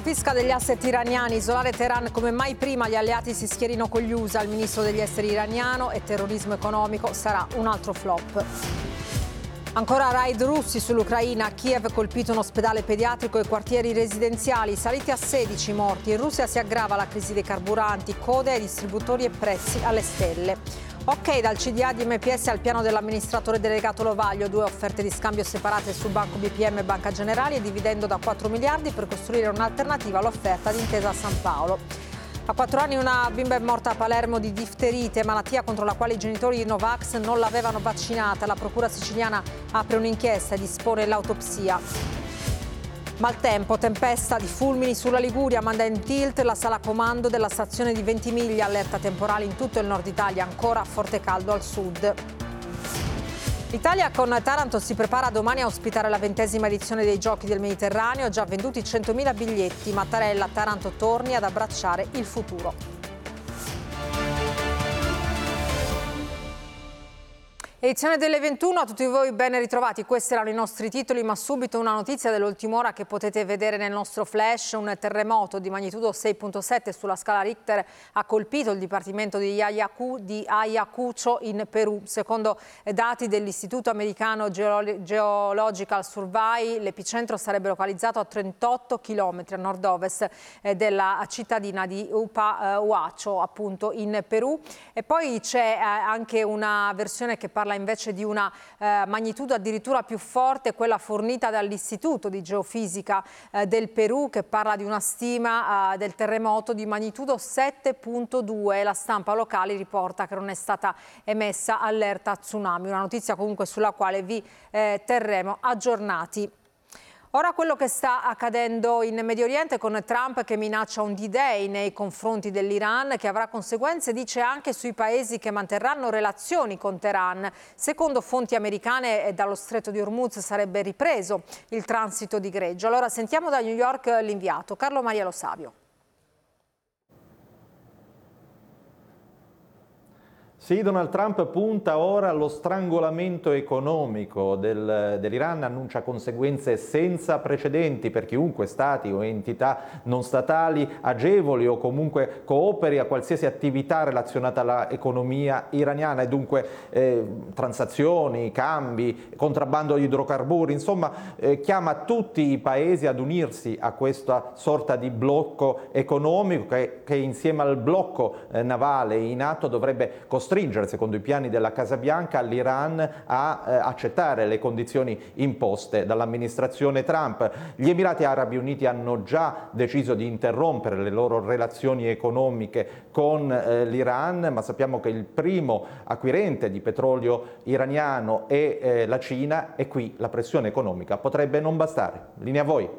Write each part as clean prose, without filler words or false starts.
confisca degli asset iraniani, isolare Teheran come mai prima, gli alleati si schierino con gli USA, il ministro degli esteri iraniano, e terrorismo economico sarà un altro flop. Ancora raid russi sull'Ucraina, Kiev colpito un ospedale pediatrico e quartieri residenziali, saliti a 16 morti. In Russia si aggrava la crisi dei carburanti, code ai distributori e prezzi alle stelle. Ok dal CDA di MPS al piano dell'amministratore delegato Lovaglio, 2 offerte di scambio separate sul banco BPM e Banca Generali e dividendo da 4 miliardi per costruire un'alternativa all'offerta di Intesa San Paolo. A 4 anni una bimba è morta a Palermo di difterite, malattia contro la quale i genitori di Novax non l'avevano vaccinata. La procura siciliana apre un'inchiesta e dispone l'autopsia. Maltempo, tempesta di fulmini sulla Liguria, manda in tilt la sala comando della stazione di Ventimiglia, allerta temporale in tutto il nord Italia, ancora forte caldo al sud. L'Italia con Taranto si prepara domani a ospitare la 20ª edizione dei Giochi del Mediterraneo, già venduti 100.000 biglietti. Mattarella, Taranto torni ad abbracciare il futuro. Edizione delle 21, a tutti voi ben ritrovati, questi erano i nostri titoli, ma subito una notizia dell'ultima ora che potete vedere nel nostro flash. Un terremoto di magnitudo 6.7 sulla scala Richter ha colpito il dipartimento di Ayacucho in Perù. Secondo dati dell'Istituto Americano Geological Survey, l'epicentro sarebbe localizzato a 38 km a nord-ovest della cittadina di Huacho, appunto in Perù. E poi c'è anche una versione che parla invece di una magnitudo addirittura più forte, quella fornita dall'Istituto di Geofisica del Perù, che parla di una stima del terremoto di magnitudo 7.2. La stampa locale riporta che non è stata emessa allerta tsunami, una notizia comunque sulla quale vi terremo aggiornati. Ora quello che sta accadendo in Medio Oriente con Trump che minaccia un D-Day nei confronti dell'Iran che avrà conseguenze, dice, anche sui paesi che manterranno relazioni con Teheran. Secondo fonti americane dallo stretto di Hormuz sarebbe ripreso il transito di greggio. Allora sentiamo da New York l'inviato Carlo Maria Lo Savio. Sì, Donald Trump punta ora allo strangolamento economico dell'Iran, annuncia conseguenze senza precedenti per chiunque stati o entità non statali agevoli o comunque cooperi a qualsiasi attività relazionata all'economia iraniana e dunque transazioni, cambi, contrabbando di idrocarburi, insomma chiama tutti i paesi ad unirsi a questa sorta di blocco economico che insieme al blocco navale in atto dovrebbe costringere, secondo i piani della Casa Bianca, l'Iran a accettare le condizioni imposte dall'amministrazione Trump. Gli Emirati Arabi Uniti hanno già deciso di interrompere le loro relazioni economiche con l'Iran, ma sappiamo che il primo acquirente di petrolio iraniano è la Cina e qui la pressione economica potrebbe non bastare. Linea a voi.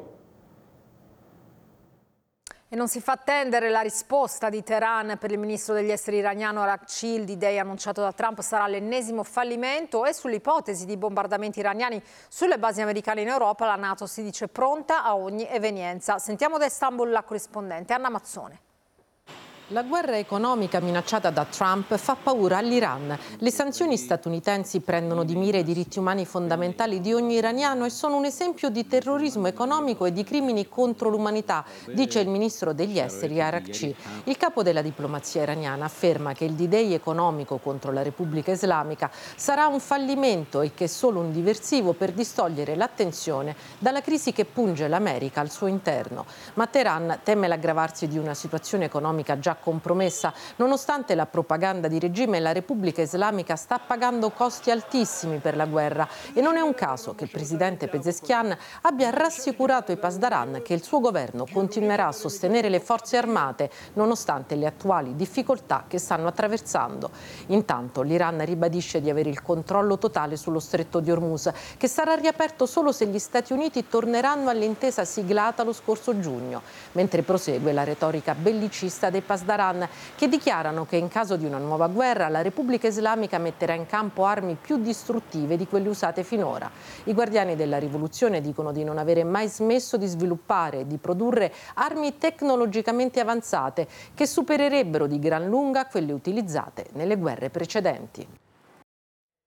E non si fa attendere la risposta di Teheran per il ministro degli esteri iraniano Arakci. Il D-Day annunciato da Trump sarà l'ennesimo fallimento e sull'ipotesi di bombardamenti iraniani sulle basi americane in Europa la NATO si dice pronta a ogni evenienza. Sentiamo da Istanbul la corrispondente Anna Mazzone. La guerra economica minacciata da Trump fa paura all'Iran. Le sanzioni statunitensi prendono di mira i diritti umani fondamentali di ogni iraniano e sono un esempio di terrorismo economico e di crimini contro l'umanità, dice il ministro degli esteri Arakci. Il capo della diplomazia iraniana afferma che il D-Day economico contro la Repubblica Islamica sarà un fallimento e che è solo un diversivo per distogliere l'attenzione dalla crisi che punge l'America al suo interno. Ma Teheran teme l'aggravarsi di una situazione economica già compromessa. Nonostante la propaganda di regime, la Repubblica Islamica sta pagando costi altissimi per la guerra e non è un caso che il presidente Pezeshkian abbia rassicurato i Pasdaran che il suo governo continuerà a sostenere le forze armate nonostante le attuali difficoltà che stanno attraversando. Intanto l'Iran ribadisce di avere il controllo totale sullo stretto di Hormuz, che sarà riaperto solo se gli Stati Uniti torneranno all'intesa siglata lo scorso giugno, mentre prosegue la retorica bellicista dei Pasdaran, che dichiarano che in caso di una nuova guerra la Repubblica Islamica metterà in campo armi più distruttive di quelle usate finora. I guardiani della rivoluzione dicono di non avere mai smesso di sviluppare e di produrre armi tecnologicamente avanzate che supererebbero di gran lunga quelle utilizzate nelle guerre precedenti.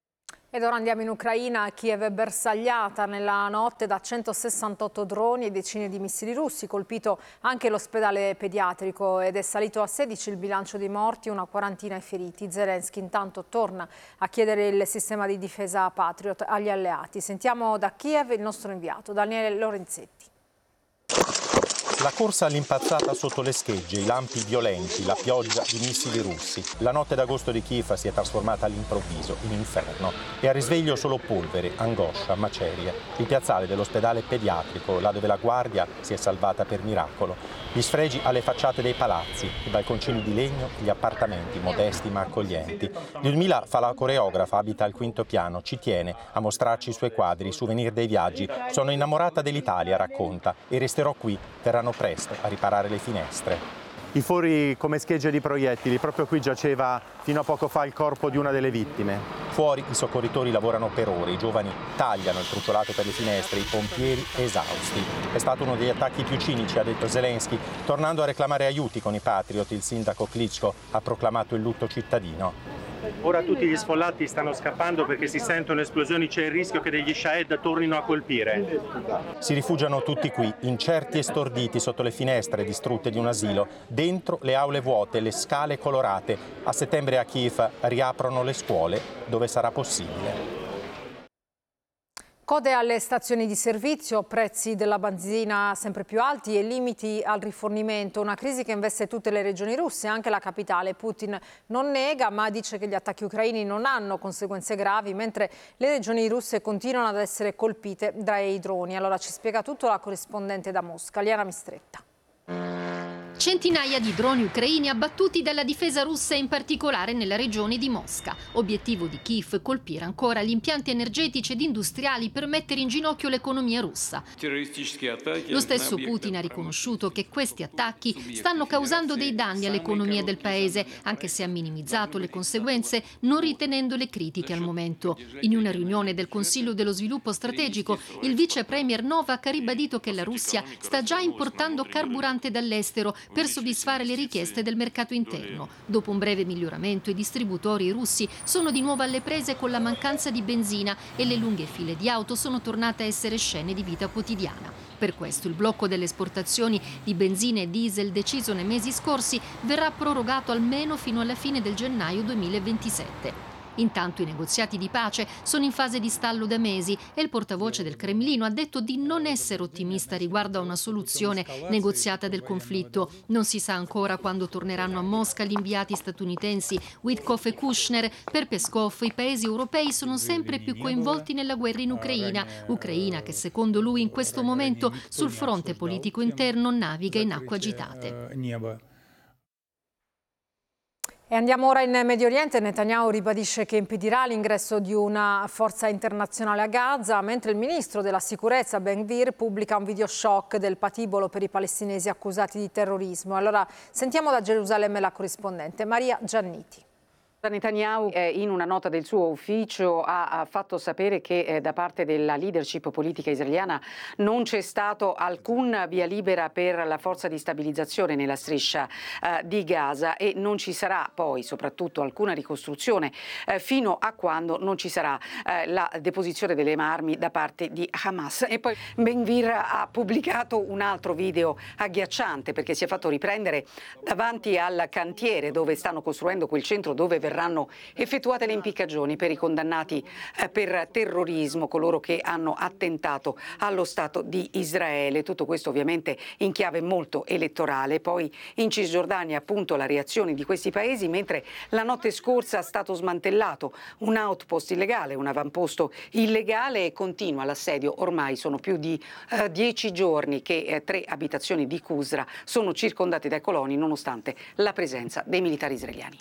Ed ora andiamo in Ucraina. Kiev è bersagliata nella notte da 168 droni e decine di missili russi, colpito anche l'ospedale pediatrico ed è salito a 16 il bilancio dei morti, una quarantina i feriti. Zelensky intanto torna a chiedere il sistema di difesa Patriot agli alleati. Sentiamo da Kiev il nostro inviato, Daniele Lorenzetti. La corsa all'impazzata sotto le schegge, i lampi violenti, la pioggia di missili russi. La notte d'agosto di Kiev si è trasformata all'improvviso in inferno e al risveglio solo polvere, angoscia, macerie. Il piazzale dell'ospedale pediatrico, là dove la guardia si è salvata per miracolo. Gli sfregi alle facciate dei palazzi, i balconcini di legno, gli appartamenti modesti ma accoglienti. Lyudmila fa la coreografa, abita al quinto piano, ci tiene a mostrarci i suoi quadri, i souvenir dei viaggi. Sono innamorata dell'Italia, racconta, e resterò qui, verranno presto a riparare le finestre. I fori come schegge di proiettili, proprio qui giaceva fino a poco fa il corpo di una delle vittime. Fuori i soccorritori lavorano per ore, i giovani tagliano il truccolato per le finestre, i pompieri esausti. È stato uno degli attacchi più cinici, ha detto Zelensky, tornando a reclamare aiuti con i Patriot. Il sindaco Klitschko ha proclamato il lutto cittadino. Ora tutti gli sfollati stanno scappando perché si sentono esplosioni, c'è il rischio che degli Shahed tornino a colpire. Si rifugiano tutti qui, incerti e storditi sotto le finestre distrutte di un asilo, dentro le aule vuote, le scale colorate. A settembre a Kiev riaprono le scuole dove sarà possibile. Code alle stazioni di servizio, prezzi della benzina sempre più alti e limiti al rifornimento. Una crisi che investe tutte le regioni russe, anche la capitale. Putin non nega, ma dice che gli attacchi ucraini non hanno conseguenze gravi, mentre le regioni russe continuano ad essere colpite dai droni. Allora ci spiega tutto la corrispondente da Mosca, Liana Mistretta. Centinaia di droni ucraini abbattuti dalla difesa russa, in particolare nella regione di Mosca. Obiettivo di Kiev: colpire ancora gli impianti energetici ed industriali per mettere in ginocchio l'economia russa. Lo stesso Putin ha riconosciuto che questi attacchi stanno causando dei danni all'economia del paese, anche se ha minimizzato le conseguenze, non ritenendole critiche al momento. In una riunione del Consiglio dello Sviluppo Strategico, il vice premier Novak ha ribadito che la Russia sta già importando carburante dall'estero per soddisfare le richieste del mercato interno. Dopo un breve miglioramento, i distributori russi sono di nuovo alle prese con la mancanza di benzina e le lunghe file di auto sono tornate a essere scene di vita quotidiana. Per questo il blocco delle esportazioni di benzina e diesel, deciso nei mesi scorsi, verrà prorogato almeno fino alla fine del gennaio 2027. Intanto i negoziati di pace sono in fase di stallo da mesi e il portavoce del Cremlino ha detto di non essere ottimista riguardo a una soluzione negoziata del conflitto. Non si sa ancora quando torneranno a Mosca gli inviati statunitensi Witkoff e Kushner. Per Peskov i paesi europei sono sempre più coinvolti nella guerra in Ucraina che secondo lui in questo momento sul fronte politico interno naviga in acque agitate. E andiamo ora in Medio Oriente. Netanyahu ribadisce che impedirà l'ingresso di una forza internazionale a Gaza, mentre il ministro della sicurezza Ben Gvir pubblica un video shock del patibolo per i palestinesi accusati di terrorismo. Allora sentiamo da Gerusalemme la corrispondente Maria Gianniti. Netanyahu in una nota del suo ufficio ha fatto sapere che da parte della leadership politica israeliana non c'è stato alcun via libera per la forza di stabilizzazione nella striscia di Gaza e non ci sarà poi soprattutto alcuna ricostruzione fino a quando non ci sarà la deposizione delle armi da parte di Hamas. E poi Ben Gvir ha pubblicato un altro video agghiacciante perché si è fatto riprendere davanti al cantiere dove stanno costruendo quel centro dove verranno effettuate le impiccagioni per i condannati per terrorismo, coloro che hanno attentato allo Stato di Israele. Tutto questo ovviamente in chiave molto elettorale. Poi in Cisgiordania appunto la reazione di questi paesi, mentre la notte scorsa è stato smantellato un outpost illegale, un avamposto illegale, e continua l'assedio. Ormai sono più di 10 giorni che 3 abitazioni di Qusra sono circondate dai coloni nonostante la presenza dei militari israeliani.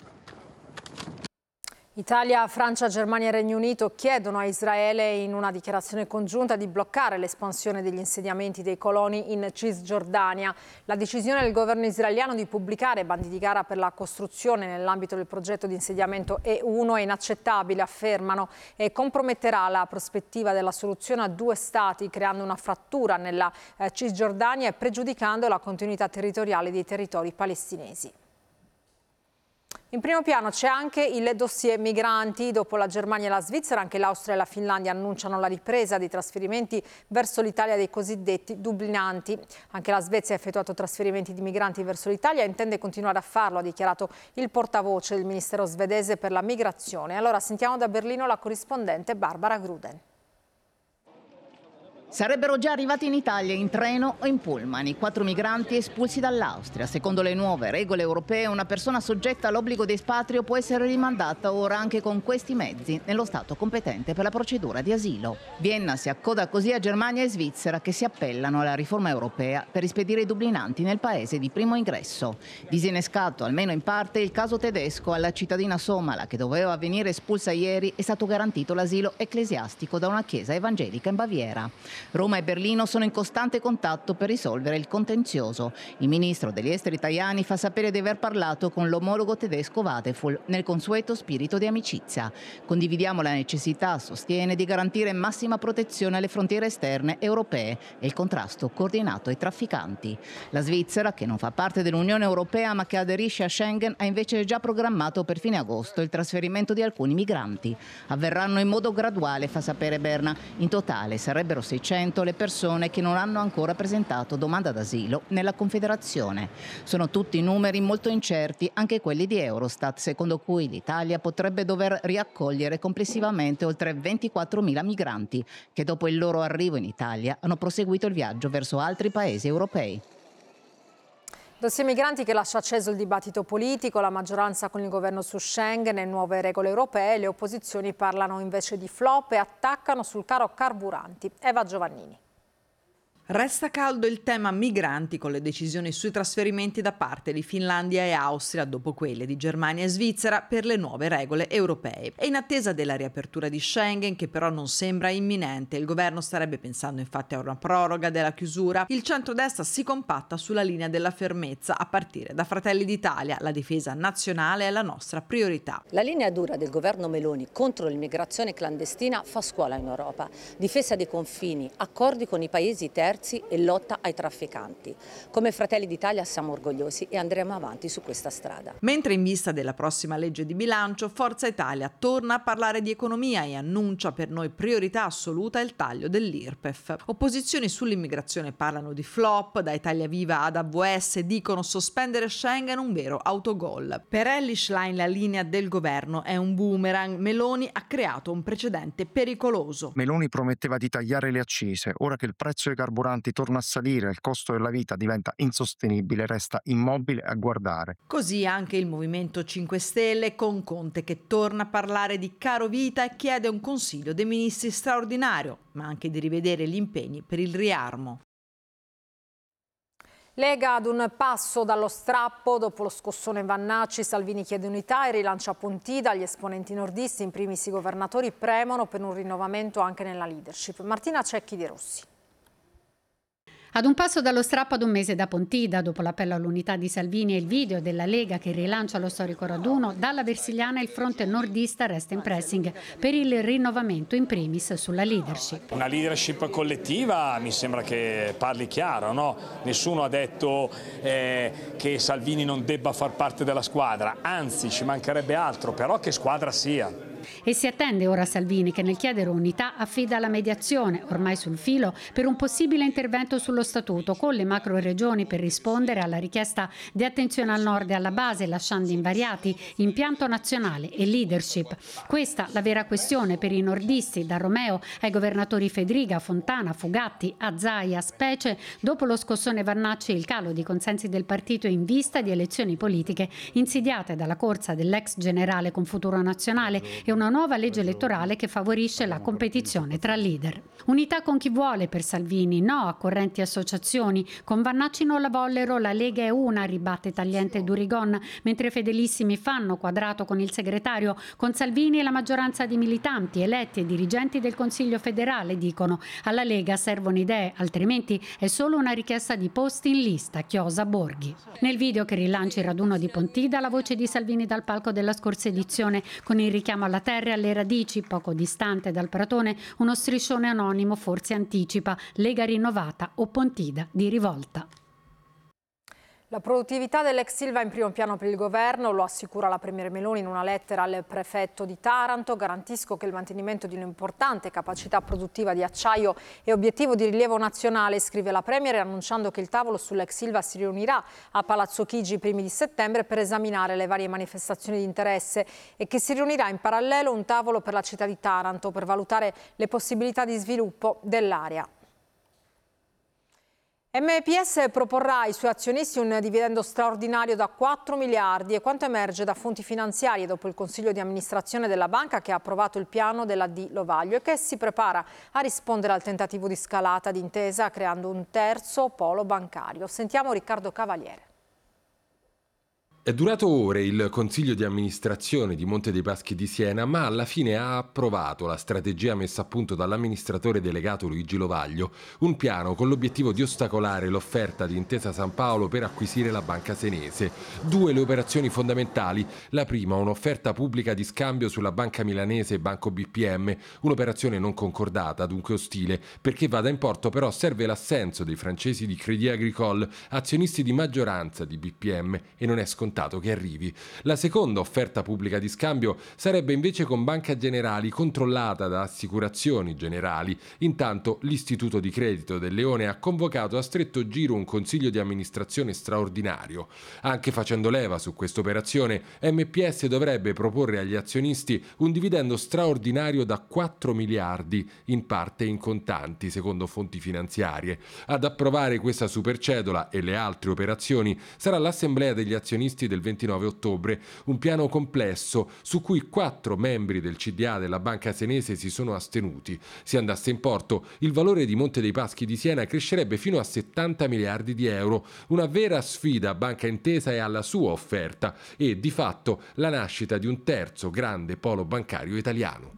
Italia, Francia, Germania e Regno Unito chiedono a Israele in una dichiarazione congiunta di bloccare l'espansione degli insediamenti dei coloni in Cisgiordania. La decisione del governo israeliano di pubblicare bandi di gara per la costruzione nell'ambito del progetto di insediamento E1 è inaccettabile, affermano, e comprometterà la prospettiva della soluzione a 2 stati, creando una frattura nella Cisgiordania e pregiudicando la continuità territoriale dei territori palestinesi. In primo piano c'è anche il dossier migranti. Dopo la Germania e la Svizzera, anche l'Austria e la Finlandia annunciano la ripresa dei trasferimenti verso l'Italia dei cosiddetti dublinanti. Anche la Svezia ha effettuato trasferimenti di migranti verso l'Italia e intende continuare a farlo, ha dichiarato il portavoce del Ministero svedese per la migrazione. Allora sentiamo da Berlino la corrispondente Barbara Gruden. Sarebbero già arrivati in Italia in treno o in pullman i 4 migranti espulsi dall'Austria. Secondo le nuove regole europee, una persona soggetta all'obbligo di espatrio può essere rimandata ora anche con questi mezzi nello Stato competente per la procedura di asilo. Vienna si accoda così a Germania e Svizzera, che si appellano alla riforma europea per rispedire i dublinanti nel paese di primo ingresso. Disinnescato almeno in parte il caso tedesco, alla cittadina somala che doveva venire espulsa ieri è stato garantito l'asilo ecclesiastico da una chiesa evangelica in Baviera. Roma e Berlino sono in costante contatto per risolvere il contenzioso. Il ministro degli esteri Tajani fa sapere di aver parlato con l'omologo tedesco Wadefull nel consueto spirito di amicizia. Condividiamo la necessità, sostiene, di garantire massima protezione alle frontiere esterne europee e il contrasto coordinato ai trafficanti. La Svizzera, che non fa parte dell'Unione Europea ma che aderisce a Schengen, ha invece già programmato per fine agosto il trasferimento di alcuni migranti. Avverranno in modo graduale, fa sapere Berna. In totale sarebbero 600 le persone che non hanno ancora presentato domanda d'asilo nella Confederazione. Sono tutti numeri molto incerti, anche quelli di Eurostat, secondo cui l'Italia potrebbe dover riaccogliere complessivamente oltre 24.000 migranti che dopo il loro arrivo in Italia hanno proseguito il viaggio verso altri paesi europei. Dossier migranti che lascia acceso il dibattito politico, la maggioranza con il governo su Schengen e nuove regole europee, le opposizioni parlano invece di flop e attaccano sul caro carburanti. Eva Giovannini. Resta caldo il tema migranti con le decisioni sui trasferimenti da parte di Finlandia e Austria dopo quelle di Germania e Svizzera per le nuove regole europee. E in attesa della riapertura di Schengen, che però non sembra imminente, il governo starebbe pensando infatti a una proroga della chiusura, il centrodestra si compatta sulla linea della fermezza a partire da Fratelli d'Italia. La difesa nazionale è la nostra priorità. La linea dura del governo Meloni contro l'immigrazione clandestina fa scuola in Europa. Difesa dei confini, accordi con i paesi terzi e lotta ai trafficanti. Come Fratelli d'Italia siamo orgogliosi e andremo avanti su questa strada. Mentre in vista della prossima legge di bilancio, Forza Italia torna a parlare di economia e annuncia per noi priorità assoluta il taglio dell'IRPEF. Opposizioni sull'immigrazione parlano di flop, da Italia Viva ad AVS dicono sospendere Schengen un vero autogol. Per Elly Schlein la linea del governo è un boomerang. Meloni ha creato un precedente pericoloso. Meloni prometteva di tagliare le accise, ora che il prezzo dei carburanti torna a salire, il costo della vita diventa insostenibile, resta immobile a guardare. Così anche il Movimento 5 Stelle con Conte che torna a parlare di caro vita e chiede un Consiglio dei Ministri straordinario, ma anche di rivedere gli impegni per il riarmo. Lega ad un passo dallo strappo. Dopo lo scossone Vannacci, Salvini chiede unità e rilancia Pontida. Gli esponenti nordisti, in primis i governatori, premono per un rinnovamento anche nella leadership. Martina Cecchi di Rossi. Ad un passo dallo strappo ad un mese da Pontida, dopo l'appello all'unità di Salvini e il video della Lega che rilancia lo storico raduno, dalla Versiliana il fronte nordista resta in pressing per il rinnovamento in primis sulla leadership. Una leadership collettiva mi sembra che parli chiaro, no? Nessuno ha detto che Salvini non debba far parte della squadra, anzi ci mancherebbe altro, però che squadra sia. E si attende ora Salvini che nel chiedere unità affida la mediazione, ormai sul filo, per un possibile intervento sullo statuto con le macro regioni per rispondere alla richiesta di attenzione al nord e alla base, lasciando invariati impianto nazionale e leadership. Questa la vera questione per i nordisti, da Romeo ai governatori Fedriga, Fontana, Fugatti, Azzaia, specie dopo lo scossone Vannacci e il calo di consensi del partito in vista di elezioni politiche insidiate dalla corsa dell'ex generale con Futuro Nazionale e una nuova legge elettorale che favorisce la competizione tra leader. Unità con chi vuole per Salvini, no a correnti associazioni. Con Vannacci non la vollero, la Lega è una, ribatte tagliente Durigon, mentre fedelissimi fanno quadrato con il segretario. Con Salvini e la maggioranza di militanti, eletti e dirigenti del Consiglio federale dicono alla Lega servono idee, altrimenti è solo una richiesta di posti in lista, chiosa Borghi. Nel video che rilancia il raduno di Pontida, la voce di Salvini dal palco della scorsa edizione con il richiamo alla terra e alle radici, poco distante dal Pratone, uno striscione anonimo forse anticipa Lega rinnovata o Pontida di rivolta. La produttività dell'ex Ilva è in primo piano per il governo, lo assicura la Premier Meloni in una lettera al prefetto di Taranto. Garantisco che il mantenimento di un'importante capacità produttiva di acciaio è obiettivo di rilievo nazionale, scrive la Premier, annunciando che il tavolo sull'ex Ilva si riunirà a Palazzo Chigi i primi di settembre per esaminare le varie manifestazioni di interesse e che si riunirà in parallelo un tavolo per la città di Taranto per valutare le possibilità di sviluppo dell'area. MPS proporrà ai suoi azionisti un dividendo straordinario da 4 miliardi e quanto emerge da fonti finanziarie dopo il Consiglio di amministrazione della banca che ha approvato il piano della D. Lovaglio e che si prepara a rispondere al tentativo di scalata d'Intesa creando un terzo polo bancario. Sentiamo Riccardo Cavaliere. È durato ore il consiglio di amministrazione di Monte dei Paschi di Siena, ma alla fine ha approvato la strategia messa a punto dall'amministratore delegato Luigi Lovaglio, un piano con l'obiettivo di ostacolare l'offerta di Intesa San Paolo per acquisire la banca senese. Due le operazioni fondamentali: la prima un'offerta pubblica di scambio sulla banca milanese Banco BPM, un'operazione non concordata, dunque ostile, perché vada in porto però serve l'assenso dei francesi di Crédit Agricole, azionisti di maggioranza di BPM, e non è scontato che arrivi. La seconda offerta pubblica di scambio sarebbe invece con Banca Generali, controllata da Assicurazioni Generali. Intanto l'Istituto di Credito del Leone ha convocato a stretto giro un consiglio di amministrazione straordinario. Anche facendo leva su questa operazione, MPS dovrebbe proporre agli azionisti un dividendo straordinario da 4 miliardi, in parte in contanti, secondo fonti finanziarie. Ad approvare questa supercedola e le altre operazioni sarà l'assemblea degli azionisti del 29 ottobre, un piano complesso su cui 4 membri del CDA della banca senese si sono astenuti. Se andasse in porto, il valore di Monte dei Paschi di Siena crescerebbe fino a 70 miliardi di euro, una vera sfida a Banca Intesa e alla sua offerta e, di fatto, la nascita di un terzo grande polo bancario italiano.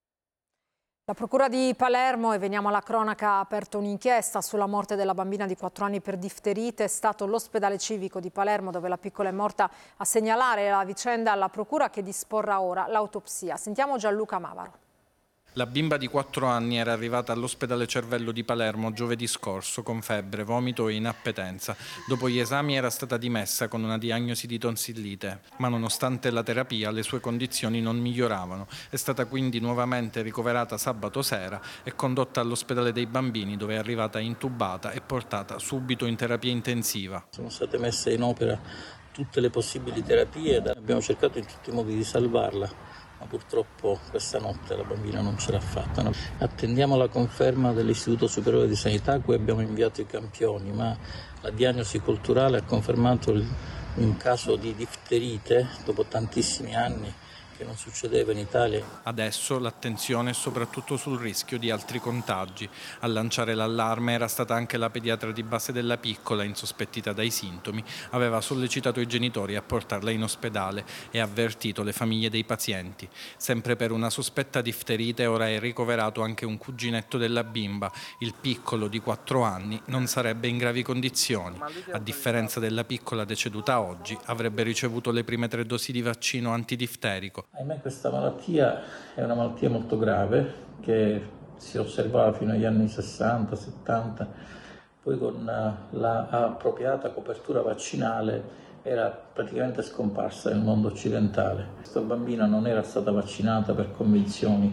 La Procura di Palermo, e veniamo alla cronaca, ha aperto un'inchiesta sulla morte della bambina di 4 anni per difterite. È stato l'ospedale civico di Palermo, dove la piccola è morta, a segnalare la vicenda alla Procura, che disporrà ora l'autopsia. Sentiamo Gianluca Mavaro. La bimba di 4 anni era arrivata all'ospedale Cervello di Palermo giovedì scorso con febbre, vomito e inappetenza. Dopo gli esami era stata dimessa con una diagnosi di tonsillite, ma nonostante la terapia le sue condizioni non miglioravano. È stata quindi nuovamente ricoverata sabato sera e condotta all'ospedale dei bambini, dove è arrivata intubata e portata subito in terapia intensiva. Sono state messe in opera tutte le possibili terapie, abbiamo cercato in tutti i modi di salvarla. Ma purtroppo questa notte la bambina non ce l'ha fatta. No? Attendiamo la conferma dell'Istituto Superiore di Sanità, a cui abbiamo inviato i campioni, ma la diagnosi culturale ha confermato un caso di difterite dopo tantissimi anni, che non succedeva in Italia. Adesso l'attenzione è soprattutto sul rischio di altri contagi. A lanciare l'allarme era stata anche la pediatra di base della piccola, insospettita dai sintomi. Aveva sollecitato i genitori a portarla in ospedale e avvertito le famiglie dei pazienti. Sempre per una sospetta difterite ora è ricoverato anche un cuginetto della bimba. Il piccolo di 4 anni non sarebbe in gravi condizioni. A differenza della piccola deceduta oggi, avrebbe ricevuto le prime 3 dosi di vaccino antidifterico. Ahimè, questa malattia è una malattia molto grave che si osservava fino agli anni 60-70, poi con la appropriata copertura vaccinale era praticamente scomparsa nel mondo occidentale. Questa bambina non era stata vaccinata per convinzioni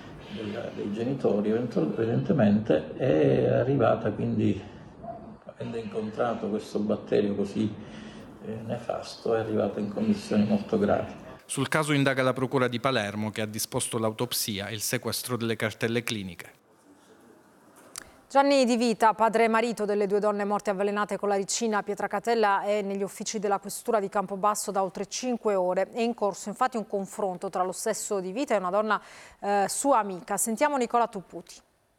dei genitori, evidentemente è arrivata, quindi avendo incontrato questo batterio così nefasto, è arrivata in condizioni molto gravi. Sul caso indaga la Procura di Palermo, che ha disposto l'autopsia e il sequestro delle cartelle cliniche. Gianni Di Vita, padre e marito delle 2 donne morte avvelenate con la ricina a Pietracatella, è negli uffici della questura di Campobasso da oltre 5 ore. È in corso infatti un confronto tra lo stesso Di Vita e una donna sua amica. Sentiamo Nicola Tupputi.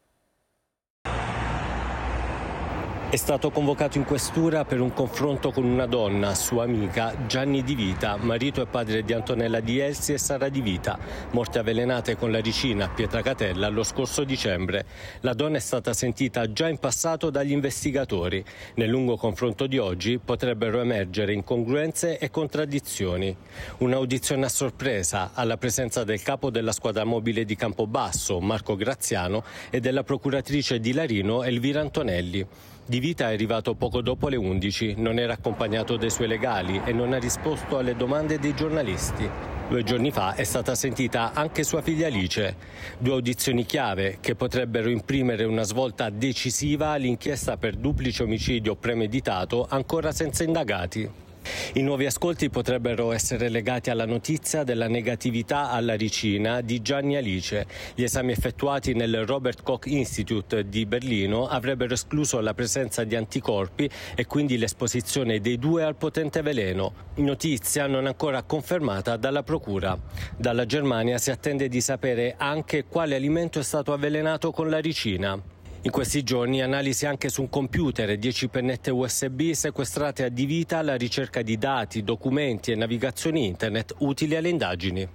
È stato convocato in questura per un confronto con una donna, sua amica, Gianni Di Vita, marito e padre di Antonella Di Elsi e Sara Di Vita, morte avvelenate con la ricina a Pietracatella lo scorso dicembre. La donna è stata sentita già in passato dagli investigatori. Nel lungo confronto di oggi potrebbero emergere incongruenze e contraddizioni. Un'audizione a sorpresa alla presenza del capo della squadra mobile di Campobasso, Marco Graziano, e della procuratrice di Larino, Elvira Antonelli. Di Vita è arrivato poco dopo le 11, non era accompagnato dai suoi legali e non ha risposto alle domande dei giornalisti. 2 giorni fa è stata sentita anche sua figlia Alice. 2 audizioni chiave che potrebbero imprimere una svolta decisiva all'inchiesta per duplice omicidio premeditato ancora senza indagati. I nuovi ascolti potrebbero essere legati alla notizia della negatività alla ricina di Gianni Alice. Gli esami effettuati nel Robert Koch Institute di Berlino avrebbero escluso la presenza di anticorpi e quindi l'esposizione dei 2 al potente veleno. Notizia non ancora confermata dalla procura. Dalla Germania si attende di sapere anche quale alimento è stato avvelenato con la ricina. In questi giorni analisi anche su un computer e 10 pennette USB sequestrate a Di Vita alla ricerca di dati, documenti e navigazioni internet utili alle indagini.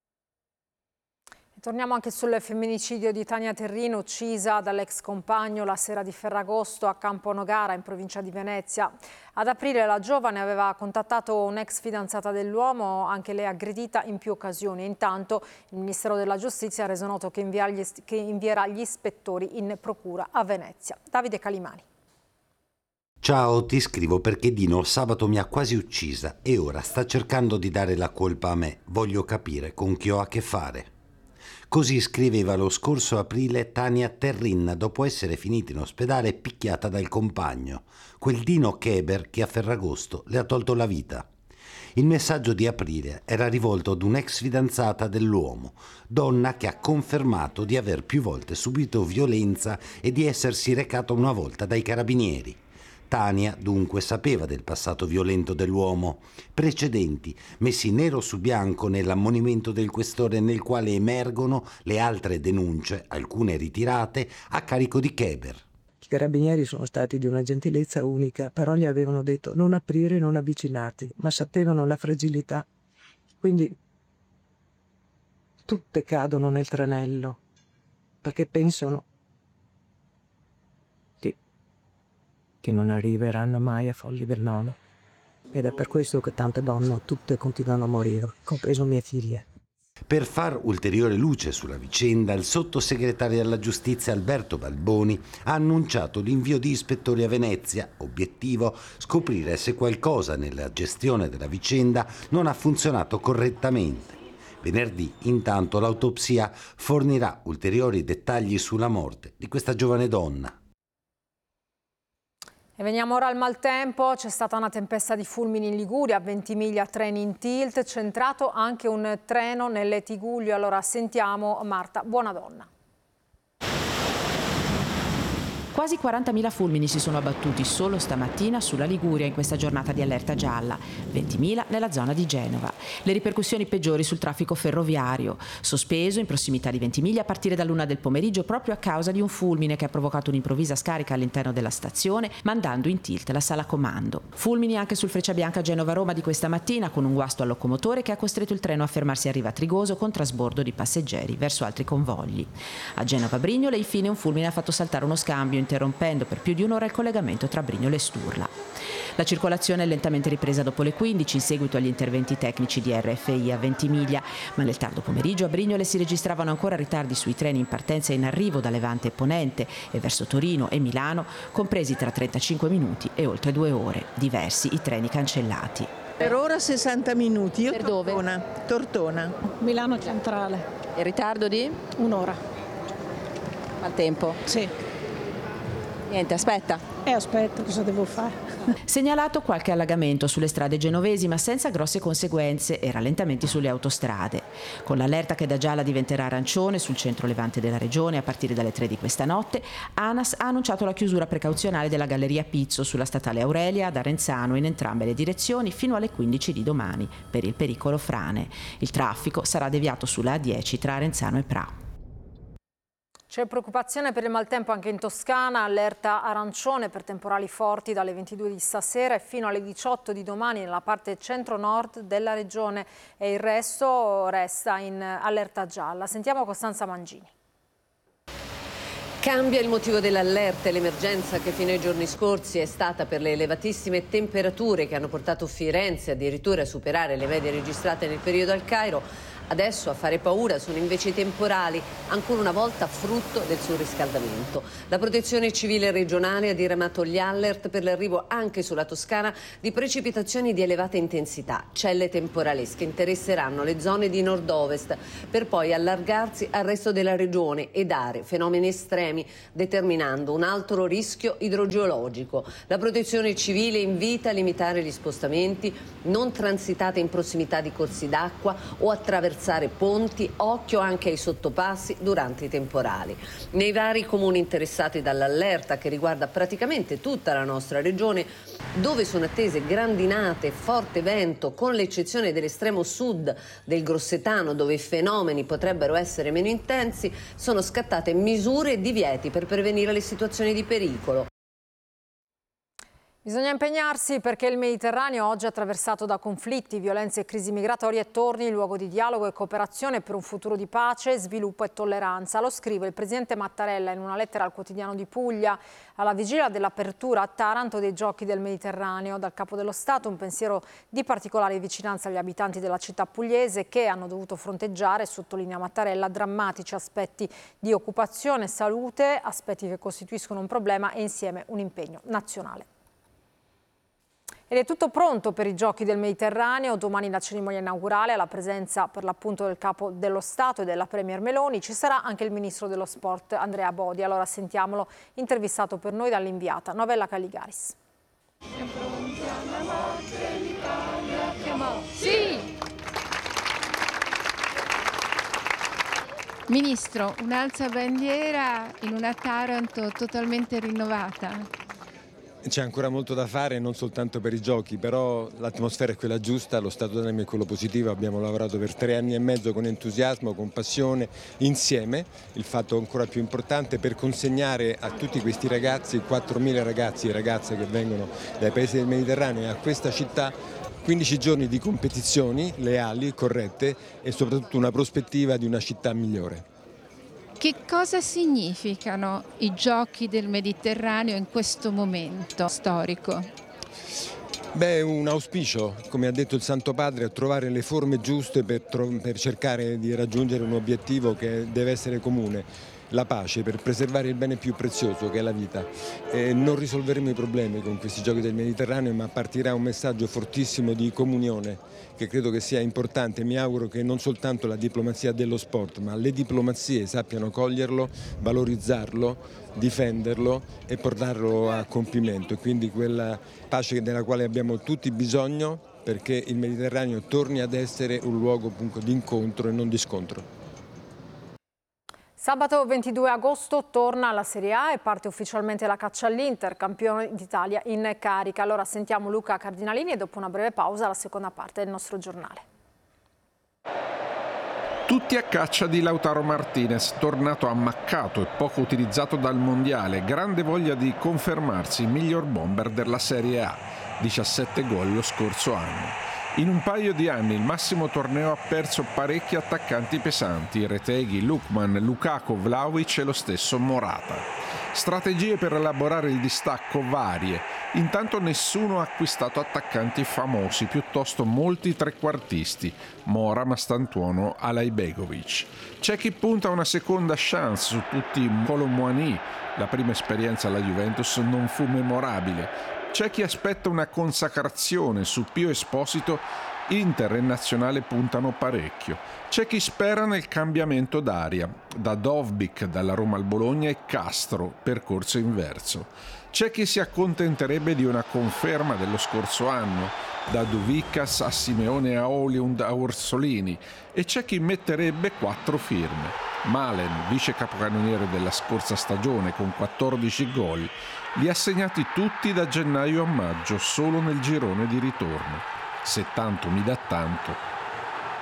Torniamo anche sul femminicidio di Tania Terrino, uccisa dall'ex compagno la sera di Ferragosto a Campo Nogara, in provincia di Venezia. Ad aprile la giovane aveva contattato un'ex fidanzata dell'uomo, anche lei aggredita in più occasioni. Intanto il Ministero della Giustizia ha reso noto che invierà gli ispettori in procura a Venezia. Davide Calimani. Ciao, ti scrivo perché Dino sabato mi ha quasi uccisa e ora sta cercando di dare la colpa a me. Voglio capire con chi ho a che fare. Così scriveva lo scorso aprile Tania Terrin dopo essere finita in ospedale picchiata dal compagno, quel Dino Keber che a Ferragosto le ha tolto la vita. Il messaggio di aprile era rivolto ad un'ex fidanzata dell'uomo, donna che ha confermato di aver più volte subito violenza e di essersi recata una volta dai carabinieri. Tania dunque sapeva del passato violento dell'uomo, precedenti messi nero su bianco nell'ammonimento del questore, nel quale emergono le altre denunce, alcune ritirate, a carico di Keber. I carabinieri sono stati di una gentilezza unica, però gli avevano detto non aprire, non avvicinarti, ma sapevano la fragilità. Quindi tutte cadono nel tranello, perché pensano che non arriveranno mai a Folli del Nono. Ed è per questo che tante donne, tutte continuano a morire, compreso mie figlie. Per far ulteriore luce sulla vicenda, il sottosegretario alla giustizia Alberto Balboni ha annunciato l'invio di ispettori a Venezia. Obiettivo: scoprire se qualcosa nella gestione della vicenda non ha funzionato correttamente. Venerdì, intanto, l'autopsia fornirà ulteriori dettagli sulla morte di questa giovane donna. E veniamo ora al maltempo. C'è stata una tempesta di fulmini in Liguria, a Ventimiglia treni in tilt, centrato anche un treno nelle Tiguglio. Allora sentiamo Marta Buonadonna. Quasi 40.000 fulmini si sono abbattuti solo stamattina sulla Liguria in questa giornata di allerta gialla, 20.000 nella zona di Genova. Le ripercussioni peggiori sul traffico ferroviario, sospeso in prossimità di Ventimiglia a partire dall'1 del pomeriggio proprio a causa di un fulmine che ha provocato un'improvvisa scarica all'interno della stazione, mandando in tilt la sala comando. Fulmini anche sul Frecciabianca Genova-Roma di questa mattina, con un guasto al locomotore che ha costretto il treno a fermarsi a Riva Trigoso con trasbordo di passeggeri verso altri convogli. A Genova-Brignole infine un fulmine ha fatto saltare uno scambio, interrompendo per più di un'ora il collegamento tra Brignole e Sturla. La circolazione è lentamente ripresa dopo le 15 in seguito agli interventi tecnici di RFI a Ventimiglia, ma nel tardo pomeriggio a Brignole si registravano ancora ritardi sui treni in partenza e in arrivo da Levante e Ponente e verso Torino e Milano, compresi tra 35 minuti e oltre 2 ore. Diversi i treni cancellati. Per ora 60 minuti. Io per Tortona. dove? Tortona. Milano Centrale. E ritardo di? Un'ora. Maltempo? Sì. Niente, aspetta. Aspetto, cosa devo fare? Segnalato qualche allagamento sulle strade genovesi, ma senza grosse conseguenze, e rallentamenti sulle autostrade. Con l'allerta che da gialla diventerà arancione sul centro levante della regione a partire dalle 3 di questa notte, ANAS ha annunciato la chiusura precauzionale della Galleria Pizzo sulla statale Aurelia ad Arenzano in entrambe le direzioni fino alle 15 di domani per il pericolo frane. Il traffico sarà deviato sulla A10 tra Arenzano e Pra. C'è preoccupazione per il maltempo anche in Toscana, allerta arancione per temporali forti dalle 22 di stasera e fino alle 18 di domani nella parte centro-nord della regione e il resto resta in allerta gialla. Sentiamo Costanza Mangini. Cambia il motivo dell'allerta e l'emergenza che fino ai giorni scorsi è stata per le elevatissime temperature che hanno portato Firenze addirittura a superare le medie registrate nel periodo al Cairo. Adesso a fare paura sono invece i temporali, ancora una volta frutto del surriscaldamento. La Protezione Civile regionale ha diramato gli alert per l'arrivo anche sulla Toscana di precipitazioni di elevata intensità. Celle temporalesche interesseranno le zone di nord-ovest per poi allargarsi al resto della regione e dare fenomeni estremi, determinando un altro rischio idrogeologico. La Protezione Civile invita a limitare gli spostamenti, non transitate in prossimità di corsi d'acqua o attraversare ponti, occhio anche ai sottopassi durante i temporali. Nei vari comuni interessati dall'allerta, che riguarda praticamente tutta la nostra regione, dove sono attese grandinate e forte vento, con l'eccezione dell'estremo sud del Grossetano, dove i fenomeni potrebbero essere meno intensi, sono scattate misure e divieti per prevenire le situazioni di pericolo. Bisogna impegnarsi perché il Mediterraneo, oggi attraversato da conflitti, violenze e crisi migratorie, torni luogo di dialogo e cooperazione per un futuro di pace, sviluppo e tolleranza. Lo scrive il presidente Mattarella in una lettera al Quotidiano di Puglia alla vigilia dell'apertura a Taranto dei Giochi del Mediterraneo. Dal Capo dello Stato un pensiero di particolare vicinanza agli abitanti della città pugliese che hanno dovuto fronteggiare, sottolinea Mattarella, drammatici aspetti di occupazione e salute, aspetti che costituiscono un problema e insieme un impegno nazionale. Ed è tutto pronto per i Giochi del Mediterraneo. Domani la cerimonia inaugurale alla presenza per l'appunto del Capo dello Stato e della Premier Meloni. Ci sarà anche il Ministro dello Sport Andrea Bodi. Allora sentiamolo, intervistato per noi dall'inviata Novella Caligaris. Sì! Ministro, un'alza bandiera in una Taranto totalmente rinnovata. C'è ancora molto da fare, non soltanto per i giochi, però l'atmosfera è quella giusta, lo stato d'animo è quello positivo. Abbiamo lavorato per 3 anni e mezzo con entusiasmo, con passione, insieme. Il fatto ancora più importante per consegnare a tutti questi ragazzi, 4.000 ragazzi e ragazze che vengono dai paesi del Mediterraneo e a questa città, 15 giorni di competizioni leali, corrette e soprattutto una prospettiva di una città migliore. Che cosa significano i Giochi del Mediterraneo in questo momento storico? Beh, un auspicio, come ha detto il Santo Padre, a trovare le forme giuste per cercare di raggiungere un obiettivo che deve essere comune. La pace, per preservare il bene più prezioso che è la vita. Non risolveremo i problemi con questi Giochi del Mediterraneo, ma partirà un messaggio fortissimo di comunione che credo che sia importante. Mi auguro che non soltanto la diplomazia dello sport, ma le diplomazie sappiano coglierlo, valorizzarlo, difenderlo e portarlo a compimento. E quindi quella pace della quale abbiamo tutti bisogno perché il Mediterraneo torni ad essere un luogo appunto di incontro e non di scontro. Sabato 22 agosto torna alla Serie A e parte ufficialmente la caccia all'Inter, campione d'Italia in carica. Allora sentiamo Luca Cardinalini e dopo una breve pausa la seconda parte del nostro giornale. Tutti a caccia di Lautaro Martinez, tornato ammaccato e poco utilizzato dal Mondiale, grande voglia di confermarsi miglior bomber della Serie A, 17 gol lo scorso anno. In un paio di anni il massimo torneo ha perso parecchi attaccanti pesanti, Retegui, Lukman, Lukaku, Vlahovic e lo stesso Morata. Strategie per elaborare il distacco varie, intanto nessuno ha acquistato attaccanti famosi, piuttosto molti trequartisti, Mora, Mastantuono, Alaibegovic. C'è chi punta a una seconda chance su tutti Kolo Muani, la prima esperienza alla Juventus non fu memorabile. C'è chi aspetta una consacrazione, su Pio Esposito Inter e Nazionale puntano parecchio. C'è chi spera nel cambiamento d'aria, da Dovbyk dalla Roma al Bologna e Castro, percorso inverso. C'è chi si accontenterebbe di una conferma dello scorso anno, da Duvicas a Simeone a Oliund a Orsolini, e c'è chi metterebbe 4 firme. Malen, vice capocannoniere della scorsa stagione con 14 gol, li ha segnati tutti da gennaio a maggio solo nel girone di ritorno. Se tanto mi dà tanto,